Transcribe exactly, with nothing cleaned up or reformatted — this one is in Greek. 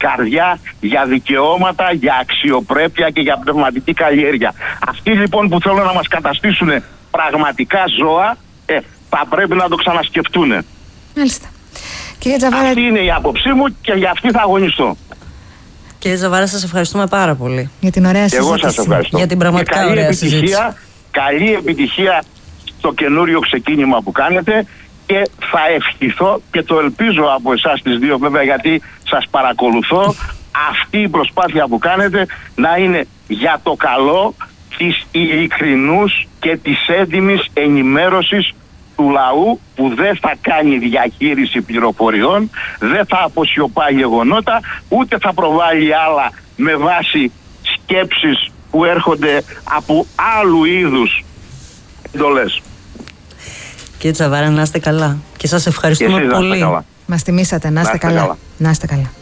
καρδιά για δικαιώματα, για αξιοπρέπεια και για πνευματική καλλιέργεια. Αυτοί λοιπόν που θέλουν να μας καταστήσουν πραγματικά ζώα, ε, θα πρέπει να το ξανασκεφτούν. Μάλιστα. Κύριε Τζαβάρα... Αυτή είναι η άποψή μου και για αυτή θα αγωνιστώ. Κύριε Τζαβάρα, σας ευχαριστούμε πάρα πολύ για την ωραία συζήτηση. Εγώ σας ευχαριστώ. Για την πραγματικά καλή ωραία επιτυχία, συζήτηση. καλή επιτυχία στο καινούριο ξεκίνημα που κάνετε και θα ευχηθώ και το ελπίζω από εσάς τις δύο βέβαια, γιατί σας παρακολουθώ, αυτή η προσπάθεια που κάνετε να είναι για το καλό της ειλικρινούς και της έντιμης ενημέρωσης του λαού, που δεν θα κάνει διαχείριση πληροφοριών, δεν θα αποσιωπά γεγονότα, ούτε θα προβάλλει άλλα με βάση σκέψεις που έρχονται από άλλου είδους εντολές. Κύριε Τζαβάρα, να είστε καλά και σας ευχαριστούμε και εσείς πολύ. Να είστε καλά. Μας τιμήσατε, να είστε, να είστε καλά. καλά. Να είστε καλά.